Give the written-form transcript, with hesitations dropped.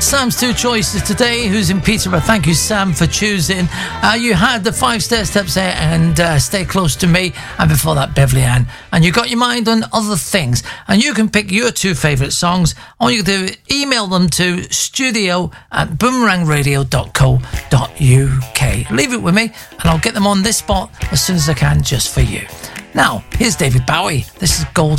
Sam's two choices today. Who's in Peterborough? Thank you, Sam, for choosing. You had the 5 Stairsteps there and Stay Close to Me, and before that, Beverly Ann. And you got your mind on other things. And you can pick your 2 favourite songs. All you can do is email them to studio@boomerangradio.co.uk. Leave it with me, and I'll get them on this spot as soon as I can, just for you. Now, here's David Bowie. This is Gold.